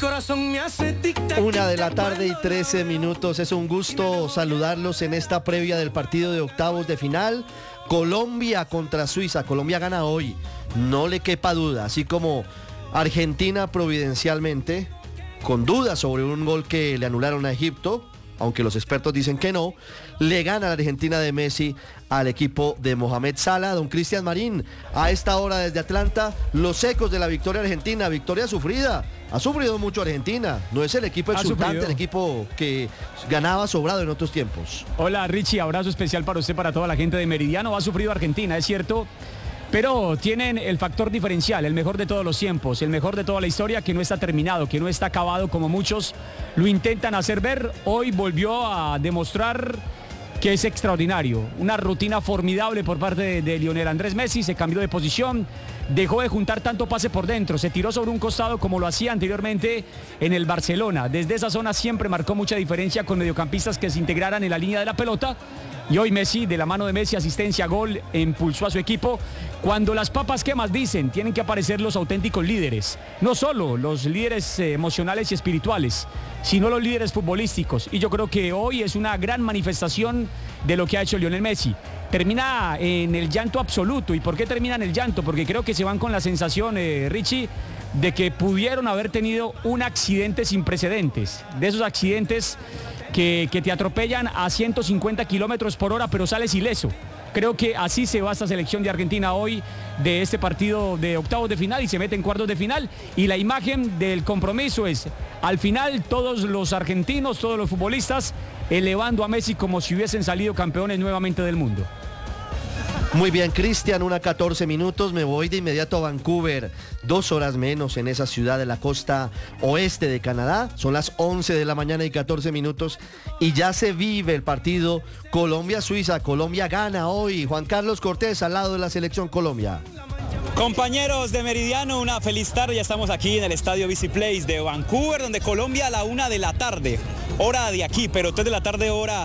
corazón me hace tic-tac. 1:13 p.m. Es un gusto saludarlos en esta previa del partido de octavos de final. Colombia contra Suiza. Colombia gana hoy, no le quepa duda. Así como Argentina providencialmente, con dudas sobre un gol que le anularon a Egipto, aunque los expertos dicen que no, le gana la Argentina de Messi al equipo de Mohamed Salah. Don Cristian Marín, a esta hora desde Atlanta, los ecos de la victoria argentina, victoria sufrida. Ha sufrido mucho Argentina, no es el equipo exultante, el equipo que ganaba sobrado en otros tiempos. Hola Richie, abrazo especial para usted, para toda la gente de Meridiano. Ha sufrido Argentina, es cierto, pero tienen el factor diferencial, el mejor de todos los tiempos, el mejor de toda la historia, que no está terminado, que no está acabado como muchos lo intentan hacer ver. Hoy volvió a demostrar que es extraordinario. Una rutina formidable por parte de Lionel Andrés Messi. Se cambió de posición, dejó de juntar tanto pase por dentro, se tiró sobre un costado como lo hacía anteriormente en el Barcelona. Desde esa zona siempre marcó mucha diferencia con mediocampistas que se integraran en la línea de la pelota. Y hoy Messi, de la mano de Messi, asistencia, gol, impulsó a su equipo. Cuando las papas, ¿qué más dicen? Tienen que aparecer los auténticos líderes. No solo los líderes emocionales y espirituales, sino los líderes futbolísticos. Y yo creo que hoy es una gran manifestación de lo que ha hecho Lionel Messi. Termina en el llanto absoluto. ¿Y por qué termina en el llanto? Porque creo que se van con la sensación, Richie, de que pudieron haber tenido un accidente sin precedentes. De esos accidentes que te atropellan a 150 kilómetros por hora, pero sales ileso. Creo que así se va esta selección de Argentina hoy de este partido de octavos de final y se mete en cuartos de final. Y la imagen del compromiso es, al final, todos los argentinos, todos los futbolistas, elevando a Messi como si hubiesen salido campeones nuevamente del mundo. Muy bien, Cristian, 1:14 p.m. Me voy de inmediato a Vancouver. 2 horas menos en esa ciudad de la costa oeste de Canadá. Son las 11 de la mañana y 14 minutos. Y ya se vive el partido Colombia-Suiza. Colombia gana hoy. Juan Carlos Cortés al lado de la selección Colombia. Compañeros de Meridiano, una feliz tarde. Ya estamos aquí en el estadio BC Place de Vancouver, donde Colombia a la 1 de la tarde, hora de aquí, pero 3 de la tarde, hora